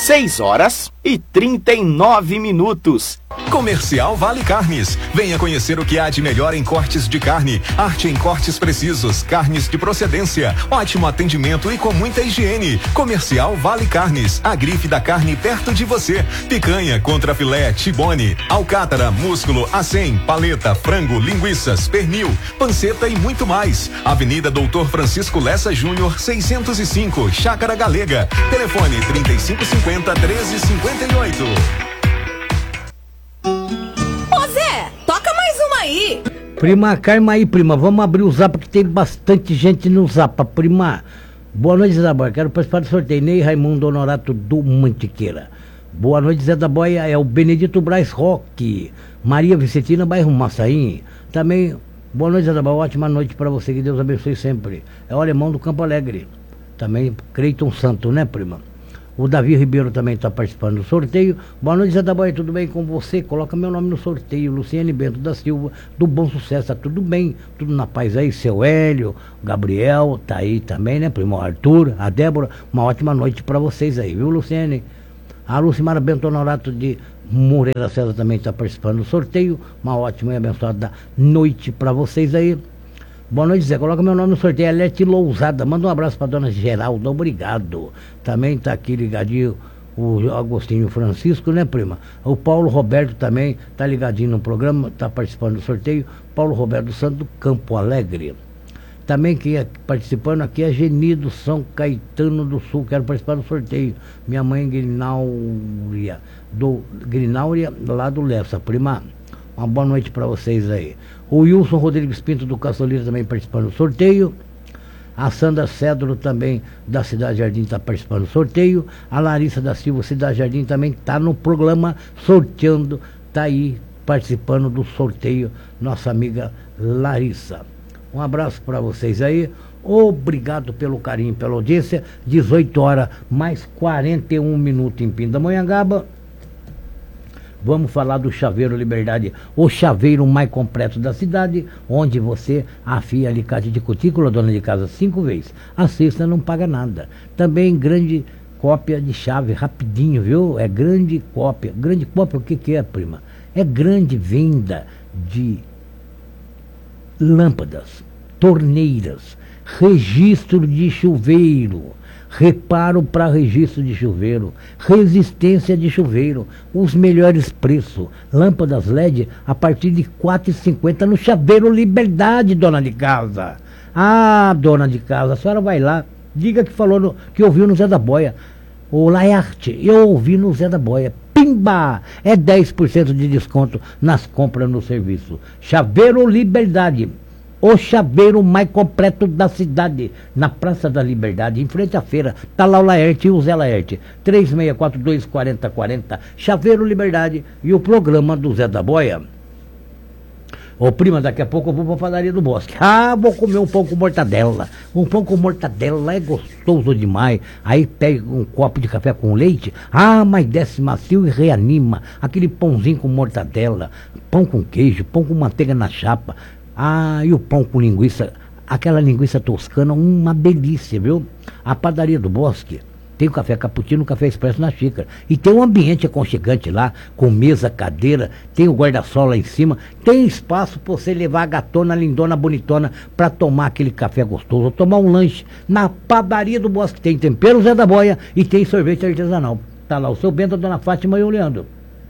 6h39. Comercial Vale Carnes. Venha conhecer o que há de melhor em cortes de carne, arte em cortes precisos, carnes de procedência, ótimo atendimento e com muita higiene. Comercial Vale Carnes, a grife da carne perto de você. Picanha, contrafilé, tibone, alcátara, músculo, acém, paleta, frango, linguiças, pernil, panceta e muito mais. Avenida Doutor Francisco Lessa Júnior, 605, Chácara Galega. Telefone 3550-1358. Aí. Prima, calma aí, prima. Vamos abrir o Zap, que tem bastante gente no Zap. Prima, boa noite, Zé da Boia. Quero participar do sorteio. Ney Raimundo Honorato do Mantiqueira. Boa noite, Zé da Boia. É o Benedito Braz Roque. Maria Vicentina, bairro Massaim. Também, boa noite, Zé da Boia. Ótima noite para você. Que Deus abençoe sempre. É o Alemão do Campo Alegre. Também, Creiton Santo, né, prima? O Davi Ribeiro também está participando do sorteio. Boa noite, Zé da Boia, tudo bem com você? Coloca meu nome no sorteio. Luciane Bento da Silva, do Bom Sucesso, tá tudo bem? Tudo na paz aí, seu Hélio, o Gabriel, tá aí também, né, primo? Arthur, a Débora, uma ótima noite para vocês aí, viu, Luciane? A Lucimara Bento Honorato de Moreira César também está participando do sorteio. Uma ótima e abençoada noite para vocês aí. Boa noite, Zé. Coloca meu nome no sorteio. Alete Lousada. Manda um abraço para dona Geralda. Obrigado. Também tá aqui ligadinho o Agostinho Francisco, né, prima? O Paulo Roberto também tá ligadinho no programa, tá participando do sorteio. Paulo Roberto Santos do Campo Alegre. Também quem é participando aqui é Geni do São Caetano do Sul. Quero participar do sorteio. Minha mãe Grináuria, lá do Lessa, prima. Uma boa noite para vocês aí. O Wilson Rodrigues Pinto do Caçolira também participando do sorteio. A Sandra Cedro também da Cidade Jardim está participando do sorteio. A Larissa da Silva, Cidade Jardim, também está no programa sorteando, está aí participando do sorteio, nossa amiga Larissa. Um abraço para vocês aí. Obrigado pelo carinho, pela audiência. 18h mais 41 minutos em Pindamonhangaba. Vamos falar do Chaveiro Liberdade, o chaveiro mais completo da cidade, onde você afia alicate de cutícula, dona de casa, 5 vezes. A sexta não paga nada. Também grande cópia de chave, rapidinho, viu? É grande cópia. Grande cópia, o que é, prima? É grande venda de lâmpadas, torneiras, registro de chuveiro, reparo para registro de chuveiro, resistência de chuveiro, os melhores preços, lâmpadas LED a partir de R$ 4,50 no Chaveiro Liberdade, dona de casa. Ah, dona de casa, a senhora vai lá, diga que falou que ouviu no Zé da Boia. O Laerte, eu ouvi no Zé da Boia. Pimba! É 10% de desconto nas compras no serviço. Chaveiro Liberdade. O chaveiro mais completo da cidade, na Praça da Liberdade, em frente à feira. Tá lá o Laerte e o Zé Laerte. 3642-4040, Chaveiro Liberdade e o programa do Zé da Boia. Ô prima, daqui a pouco eu vou pra padaria do Bosque. Ah, vou comer um pão com mortadela. Um pão com mortadela é gostoso demais. Aí pega um copo de café com leite. Ah, mas desce macio e reanima. Aquele pãozinho com mortadela, pão com queijo, pão com manteiga na chapa. Ah, e o pão com linguiça, aquela linguiça toscana, uma delícia, viu? A padaria do Bosque tem o café cappuccino, o café expresso na xícara. E tem um ambiente aconchegante lá, com mesa, cadeira, tem o guarda-sol lá em cima, tem espaço para você levar a gatona, lindona, bonitona, para tomar aquele café gostoso, tomar um lanche. Na padaria do Bosque tem tempero Zé da Boia e tem sorvete artesanal. Tá lá o seu Bento, a dona Fátima e o Leandro.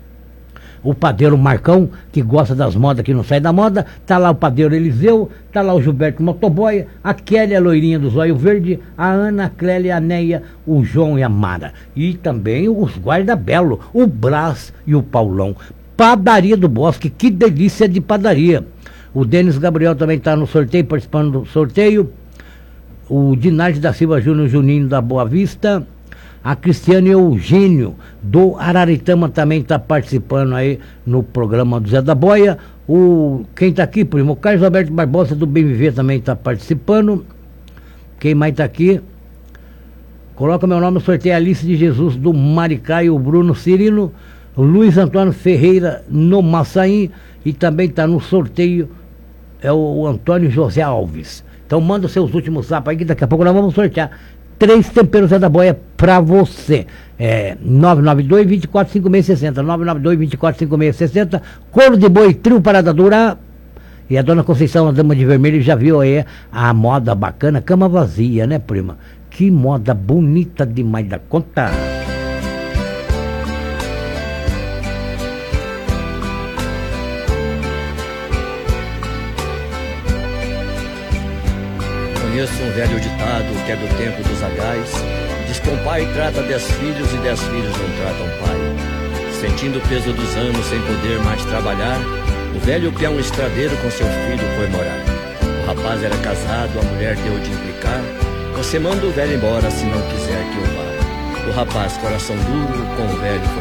O padeiro Marcão, que gosta das modas, que não sai da moda, tá lá o padeiro Eliseu, tá lá o Gilberto Motoboy, a Kelly, a loirinha do zóio verde, a Ana, a Clélia, a Neia, o João e a Mara. E também os guarda-belo, o Brás e o Paulão. Padaria do Bosque, que delícia de padaria. O Denis Gabriel também tá no sorteio, participando do sorteio. O Dinardi da Silva Júnior, Juninho da Boa Vista. A Cristiane Eugênio, do Araritama, também está participando aí no programa do Zé da Boia. Quem está aqui, primo? O Carlos Alberto Barbosa, do Bem Viver, também está participando. Quem mais está aqui? Coloca meu nome no sorteio. Alice de Jesus, do Maricá, e o Bruno Cirino. O Luiz Antônio Ferreira, no Massaim. E também está no sorteio, é o Antônio José Alves. Então manda os seus últimos sapos aí, que daqui a pouco nós vamos sortear 3 temperos Zé da Boia pra você. 992-245660, 992-245660, couro de boi, trio parada dura. E a dona Conceição, a dama de vermelho, já viu aí a moda bacana, cama vazia, né, prima? Que moda bonita demais da conta. Conheço um velho ditado que é do tempo dos agais. Diz que um pai trata 10 filhos e 10 filhos não tratam pai. Sentindo o peso dos anos sem poder mais trabalhar, o velho peão estradeiro com seu filho foi morar. O rapaz era casado, a mulher deu de implicar: você manda o velho embora se não quiser que eu vá. O rapaz, coração duro, com o velho foi